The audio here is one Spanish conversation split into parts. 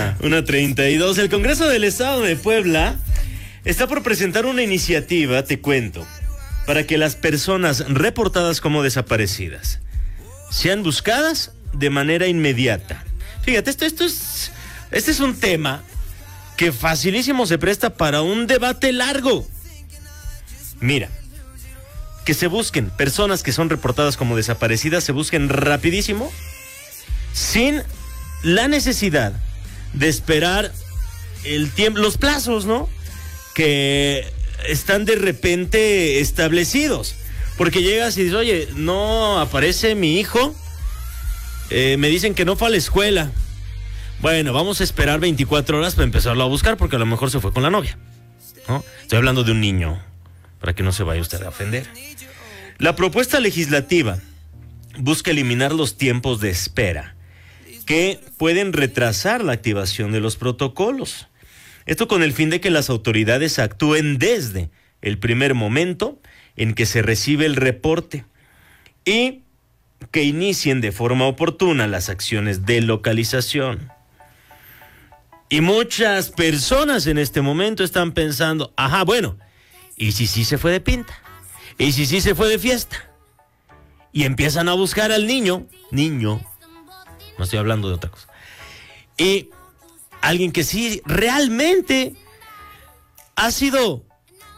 1:32. El Congreso del Estado de Puebla está por presentar una iniciativa, te cuento, para que las personas reportadas como desaparecidas sean buscadas de manera inmediata. Fíjate, este es un tema que facilísimo se presta para un debate largo. Mira, que se busquen personas que son reportadas como desaparecidas, se busquen rapidísimo, sin la necesidad de esperar el tiempo, los plazos, ¿no? Que están de repente establecidos. Porque llegas y dices, oye, no aparece mi hijo, me dicen que no fue a la escuela. Bueno, vamos a esperar 24 horas para empezarlo a buscar, porque a lo mejor se fue con la novia, ¿no? Estoy hablando de un niño, para que no se vaya usted a ofender. La propuesta legislativa busca eliminar los tiempos de espera que pueden retrasar la activación de los protocolos. Esto con el fin de que las autoridades actúen desde el primer momento en que se recibe el reporte y que inicien de forma oportuna las acciones de localización. Y muchas personas en este momento están pensando, ajá, bueno, ¿y si sí se fue de pinta? ¿Y si sí se fue de fiesta? Y empiezan a buscar al niño, no estoy hablando de otra cosa, y alguien que sí realmente ha sido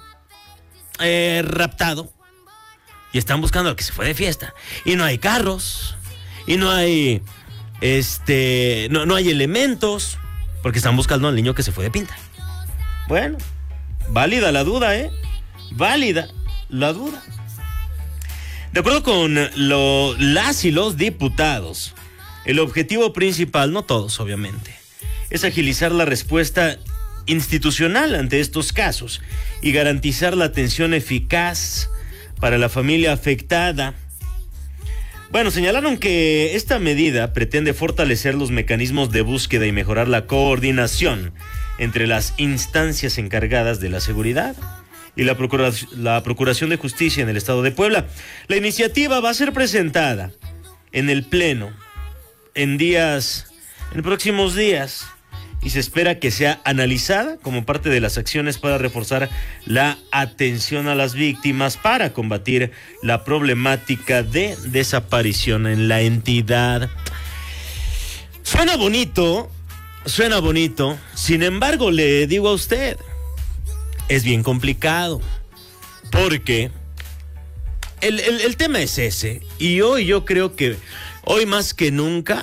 raptado, y están buscando al que se fue de fiesta, y no hay carros, y no hay no hay elementos, porque están buscando al niño que se fue de pinta. Bueno, válida la duda, válida la duda. De acuerdo con las y los diputados, el objetivo principal, no todos obviamente, es agilizar la respuesta institucional ante estos casos y garantizar la atención eficaz para la familia afectada. Bueno, señalaron que esta medida pretende fortalecer los mecanismos de búsqueda y mejorar la coordinación entre las instancias encargadas de la seguridad y la Procuración de Justicia en el Estado de Puebla. La iniciativa va a ser presentada en el Pleno en próximos días, y se espera que sea analizada como parte de las acciones para reforzar la atención a las víctimas para combatir la problemática de desaparición en la entidad. Suena bonito, sin embargo le digo a usted, es bien complicado, porque el tema es ese, y hoy yo creo que, hoy más que nunca,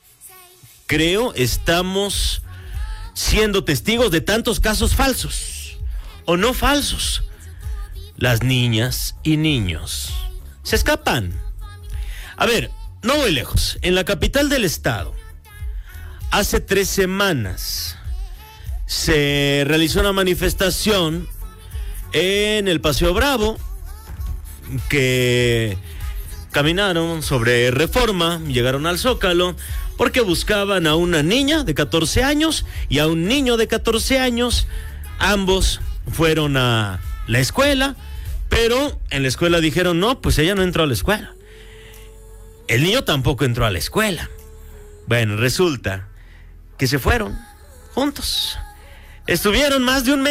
estamos siendo testigos de tantos casos falsos o no falsos. Las niñas y niños se escapan. A ver, no voy lejos. En la capital del estado, hace 3 semanas, se realizó una manifestación en el Paseo Bravo, que caminaron sobre Reforma, llegaron al Zócalo, porque buscaban a una niña de 14 años y a un niño de 14 años. Ambos fueron a la escuela, pero en la escuela dijeron, no, pues ella no entró a la escuela. El niño tampoco entró a la escuela. Bueno, resulta que se fueron juntos. Estuvieron más de un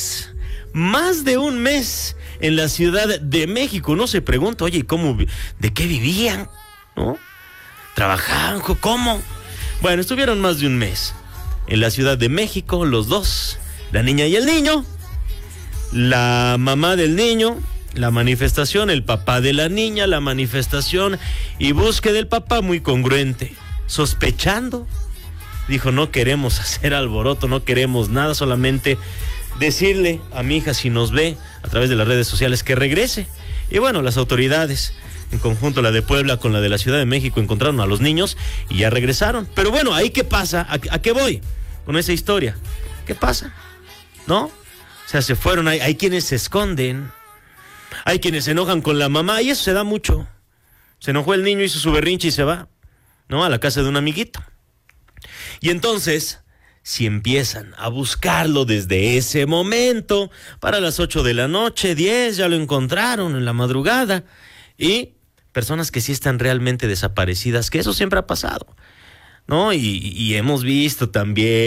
mes en la Ciudad de México. Uno se pregunta, oye, ¿de qué vivían? ¿No? ¿Trabajaban? ¿Cómo? Bueno, estuvieron más de un mes en la Ciudad de México, los dos, la niña y el niño, la mamá del niño, la manifestación, el papá de la niña, la manifestación y búsqueda del papá muy congruente, sospechando. Dijo, no queremos hacer alboroto, no queremos nada, solamente decirle a mi hija, si nos ve a través de las redes sociales, que regrese. Y bueno, las autoridades, en conjunto la de Puebla con la de la Ciudad de México, encontraron a los niños y ya regresaron. Pero bueno, ¿ahí qué pasa? ¿A qué voy con esa historia? ¿Qué pasa? ¿No? O sea, se fueron, hay quienes se esconden, hay quienes se enojan con la mamá, y eso se da mucho. Se enojó el niño, hizo su berrinche y se va, ¿no? A la casa de un amiguito. Y entonces, si empiezan a buscarlo desde ese momento, para las 8 de la noche, 10, ya lo encontraron en la madrugada, y personas que sí están realmente desaparecidas, que eso siempre ha pasado, ¿no? Y hemos visto también